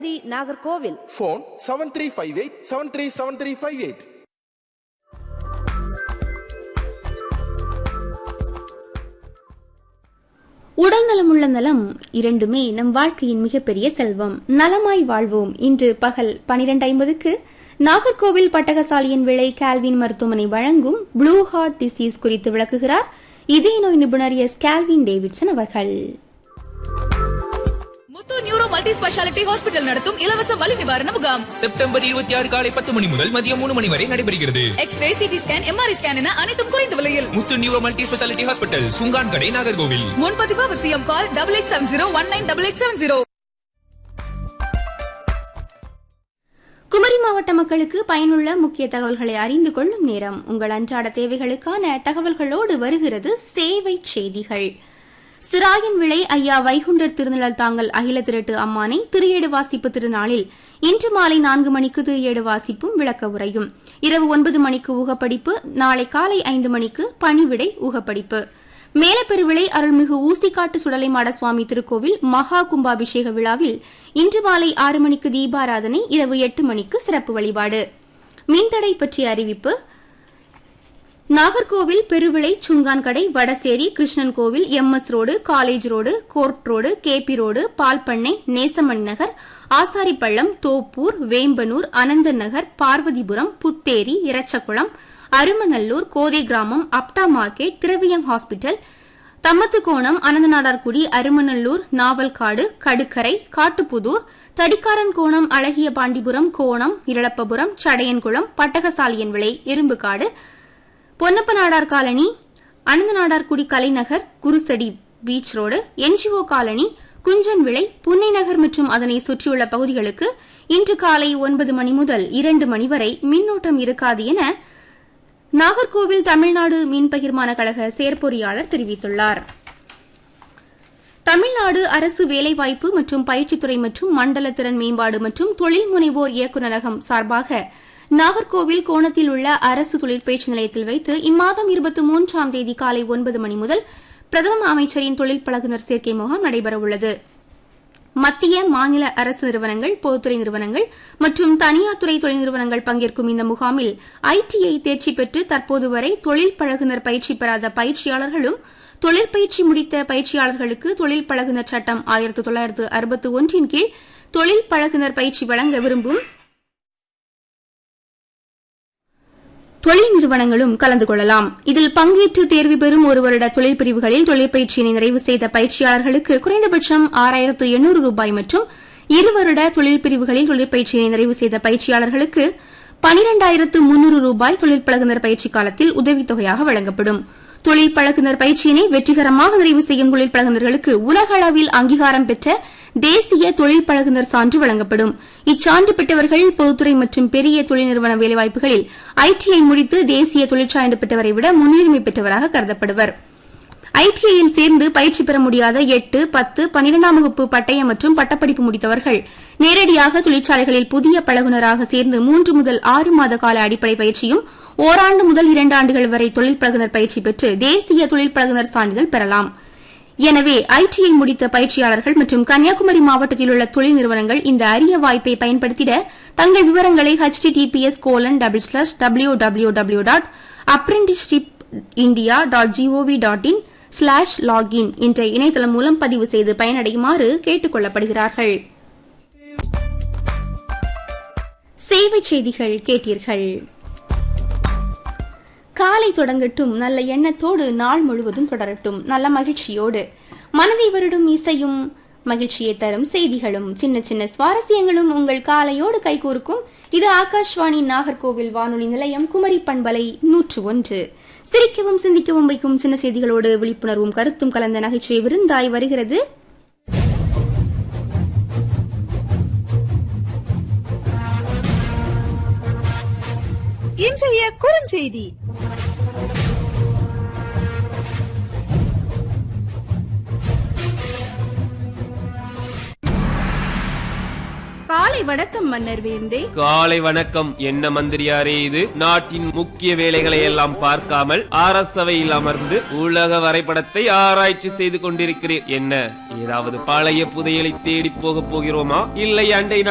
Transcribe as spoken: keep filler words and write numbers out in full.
Nagercoil. Phone seven three five eight seven three seven three five eight. உடல் நலமுள்ள நலம் இரண்டுமே நம் வாழ்க்கையின் மிகப்பெரிய செல்வம். நலமாய் வாழ்வோம். இன்று பகல் பனிரெண்டு ஐம்பதுக்கு நாகர்கோவில் பட்டகசாலியின் விளை கால்வின் மருத்துவமனை வழங்கும் ப்ளூ ஹார்ட் டிசீஸ் குறித்து விளக்குகிறார் இதய நோய் நிபுணர் எஸ் கால்வின் டேவிட்சன் அவர்கள். முத்து நியூரோ மல்டி ஸ்பெஷாலிட்டி ஹாஸ்பிட்டல் நடத்தும் இலவச வலி நிவாரண முகாம் செப்டம்பர் இருபத்தி ஆறு காலை பத்து மணி முதல் மதியம் மூணு மணி வரை நடைபெறுகிறது. X ray, CT scan, MRI scan என அனைத்தும் குறைந்த விலையில். முத்து நியூரோ மல்டி ஸ்பெஷாலிட்டி ஹாஸ்பிட்டல், சுங்கான் கடை, நாகர்கோவில். முன்பதிவு அவசியம். Call double eight seven zero one nine double eight seven zero. Kumari மாவட்ட மக்களுக்கு பயனுள்ள முக்கிய தகவல்களை அறிந்து கொள்ளும் நேரம். உங்கள் அன்றாட தேவைகளுக்கான தகவல்களோடு வருகிறது சேவை செய்திகள். சிராயன் விளை ஐயா வைகுண்டர் திருநிழல் தாங்கல் அகில திரட்டு அம்மானை திரியேடு வாசிப்பு திருநாளில் இன்று மாலை நான்கு மணிக்கு திரியேடு வாசிப்பும் விளக்க உரையும். இரவு ஒன்பது மணிக்கு ஊகப்படிப்பு. நாளை காலை ஐந்து மணிக்கு பணிவிடை ஊகப்படிப்பு. மேலப்பெருவிளை அருள்மிகு ஊசிக்காட்டு சுடலைமாட சுவாமி திருக்கோவில் மகா கும்பாபிஷேக விழாவில் இன்று மாலை ஆறு மணிக்கு தீபாராதனை. இரவு எட்டு மணிக்கு சிறப்பு வழிபாடு. மின்தடை பற்றிய அறிவிப்பு. நாகர்கோவில் பெருவிளை, சுங்கான்கடை, வடசேரி, கிருஷ்ணன் கோவில், M S road, college road, court road, KP road, பால்பண்ணை, Nesamani நகர், ஆசாரிப்பள்ளம், தோப்பூர், வேம்பனூர், அனந்தன் நகர், பார்வதிபுரம், புத்தேரி, இரச்சகுளம், அருமநல்லூர், கோதை கிராமம், அப்டா மார்க்கெட், திரவியம் ஹாஸ்பிட்டல், தம்மத்துக்கோணம், அனந்தநாடார்குடி, அருமநல்லூர், நாவல்காடு, கடுக்கரை, காட்டுப்புதூர், தடிக்காரன் கோணம், அழகிய பாண்டிபுரம், கோணம், இரளப்பபுரம், சடையன்குளம், பட்டகசாலியன் விளை, எறும்புக்காடு, பொன்னப்ப நாடார் காலனி, அனந்தநாடார்குடி, கலைநகர், குருசடி beach road, NGO colony, Gunjan விளை, புன்னை நகர் மற்றும் அதனை சுற்றியுள்ள பகுதிகளுக்கு இன்று காலை ஒன்பது மணி முதல் இரண்டு மணி வரை மின்னோட்டம் இருக்காது என நாகர்கோவில் தமிழ்நாடு மீன் பகிர்மான கழக செயற்பொறியாளர் தெரிவித்துள்ளார். தமிழ்நாடு அரசு வேலைவாய்ப்பு மற்றும் பயிற்சித்துறை மற்றும் மண்டல திறன் மேம்பாடு மற்றும் தொழில் முனைவோர் இயக்குநரகம் சார்பாக நாகர்கோவில் கோணத்தில் உள்ள அரசு தொழிற்பயிற்சி நிலையத்தில் வைத்து இம்மாதம் இருபத்தி மூன்றாம் தேதி காலை ஒன்பது மணி முதல் பிரதம அமைச்சரின் தொழில் பழகுனர் சேர்க்கை முகாம் நடைபெறவுள்ளது. மத்திய மாநில அரசு நிறுவனங்கள், பொதுத்துறை நிறுவனங்கள் மற்றும் தனியார் துறை தொழில் நிறுவனங்கள் பங்கேற்கும் இந்த முகாமில் ஐடிஐ தேர்ச்சி பெற்று தற்போது வரை தொழில் பழகுனர் பயிற்சி பெறாத பயிற்சியாளர்களும், தொழிற்பயிற்சி முடித்த பயிற்சியாளர்களுக்கு தொழில் பழகுனர் சட்டம் ஆயிரத்து தொள்ளாயிரத்து அறுபத்தி ஒன்றின் கீழ் தொழில் பழகுனர் பயிற்சி வழங்க விரும்பும் தொழில் நிறுவனங்களும் கலந்து கொள்ளலாம். இதில் பங்கேற்று தேர்வு பெறும் ஒரு வருட தொழில் பிரிவுகளில் தொழிற்பயிற்சியினை நிறைவு செய்த பயிற்சியாளர்களுக்கு குறைந்தபட்சம் ஆறாயிரத்து எண்ணூறு ரூபாய் மற்றும் இரு வருட தொழில் பிரிவுகளில் தொழிற்பயிற்சியினை நிறைவு செய்த பயிற்சியாளர்களுக்கு பனிரெண்டாயிரத்து முன்னூறு ரூபாய் தொழில் பழகுனர் பயிற்சி காலத்தில் உதவித்தொகையாக வழங்கப்படும். தொழில் பழகுனர் பயிற்சியினை வெற்றிகரமாக நிறைவு செய்யும் தொழில் பழகுனர்களுக்கு உலக அளவில் அங்கீகாரம் பெற்ற தேசிய தொழில் பழகுனர் சான்று வழங்கப்படும். இச்சான்று பெற்றவர்கள் பொதுத்துறை மற்றும் பெரிய தொழில் நிறுவன வேலைவாய்ப்புகளில் ஐடிஐ முடித்து தேசிய தொழிற்சான்று பெற்றவரை விட முன்னுரிமை பெற்றவராக கருதப்படுவர். ஐடிஐயில் சேர்ந்து பயிற்சி பெற முடியாத எட்டு, பத்து, பனிரெண்டாம் வகுப்பு பட்டய மற்றும் பட்டப்படிப்பு முடித்தவர்கள் நேரடியாக தொழிற்சாலைகளில் புதிய பழகுனராக சேர்ந்து மூன்று முதல் ஆறு மாத கால அடிப்படை பயிற்சியும் ஓராண்டு முதல் இரண்டு ஆண்டுகள் வரை தொழில் பழகுனர் பயிற்சி பெற்று தேசிய தொழில் பழகுனர் சான்றிதழ் பெறலாம். எனவே ஐடிஐ முடித்த பயிற்சியாளர்கள் மற்றும் கன்னியாகுமரி மாவட்டத்தில் உள்ள தொழில் நிறுவனங்கள் இந்த அரிய வாய்ப்பை பயன்படுத்திட தங்கள் விவரங்களை HTTPS colon double slash W W W dot apprenticeship India dot gov dot in slash login என்ற இணையதளம் மூலம் பதிவு செய்து பயனடையுமாறு கேட்டுக் கொள்ளப்படுகிறார்கள். சேவை செய்திகள் கேட்டீர்கள். காலை தொடங்கட்டும் நல்ல எண்ணத்தோடு, நாள் முழுவதும் தொடரட்டும் நல்ல மகிழ்ச்சியோடு. மனதை வருடும் இசையும் மகிழ்ச்சியை தரும் செய்திகளும் சின்ன சின்ன சுவாரஸ்யங்களும் உங்கள் காலையோடு கைகோர்க்கும். இது ஆகாஷ்வாணி நாகர்கோவில் வானொலி நிலையம், குமரி பண்பலை நூற்று ஒன்று. சிரிக்கவும் சிந்திக்கவும் வைக்கும் சின்ன செய்திகளோடு விழிப்புணர்வும் கருத்தும் கலந்த நகைச்சுவை விருந்தாய் வருகிறது. இன்றைய குறுஞ்செய்தி. காலை வணக்கம் மன்னர் வேந்தே. காலை வணக்கம். என்ன மந்திரியாரே இது? நாட்டின் முக்கிய வேலைகளை எல்லாம் பார்க்காமல் அரசவையில் அமர்ந்து உலக வரைபடத்தை ஆராய்ச்சி செய்து கொண்டிருக்கிறேன். என்ன, ஏதாவது பழைய புதையலை தேடி போக போகிறோமா, இல்லை அண்டை